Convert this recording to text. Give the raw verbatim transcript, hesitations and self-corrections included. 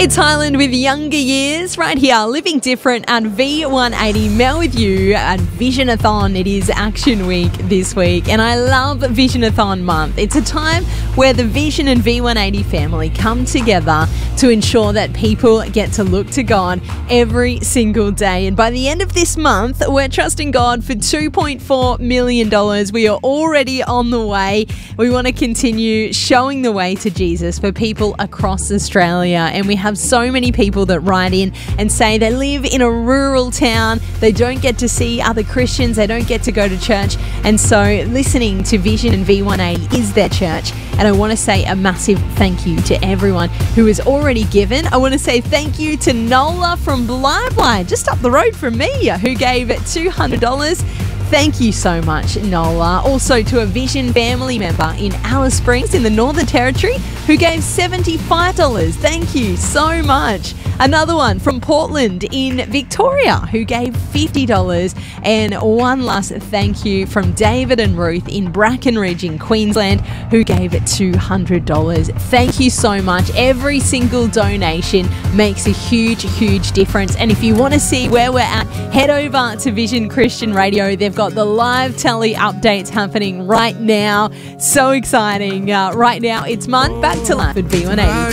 It's Highland with Younger Years right here, living different at V one eighty. Mel with you at Visionathon. It is Action Week this week, and I love Visionathon month. It's a time where the Vision and V one eighty family come together to ensure that people get to look to God every single day. And by the end of this month, we're trusting God for two point four million dollars. We are already on the way. We want to continue showing the way to Jesus for people across Australia, and we have so many people that write in and say they live in a rural town, they don't get to see other Christians, they don't get to go to church, and so listening to Vision and V one eighty is their church. And I want to say a massive thank you to everyone who has already given. I want to say thank you to Nola from Bly Bly, just up the road from me, who gave two hundred dollars. Thank you so much, Nola. Also to a Vision family member in Alice Springs in the Northern Territory who gave seventy-five dollars. Thank you so much. Another one from Portland in Victoria who gave fifty dollars. And one last thank you from David and Ruth in Brackenridge in Queensland who gave two hundred dollars. Thank you so much. Every single donation makes a huge, huge difference. And if you want to see where we're at, head over to Vision Christian Radio. They've got the live tele updates happening right now. So exciting. Uh, right now, it's Mon back to life at V one eighty.